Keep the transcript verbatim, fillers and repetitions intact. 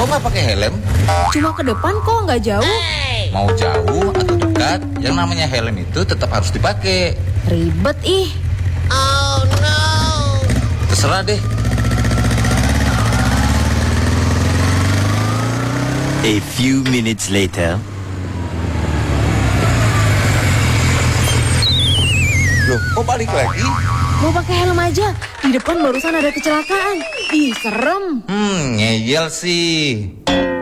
Kok nggak pakai helm? Cuma ke depan kok, nggak jauh. Mau jauh atau dekat, yang namanya helm itu tetap harus dipakai. Ribet ih. Oh no. Terserah deh. A few minutes later. Loh, kok balik lagi? Mau pakai helm aja. Di depan barusan ada kecelakaan. Ih, serem. Hmm, ngeyel sih.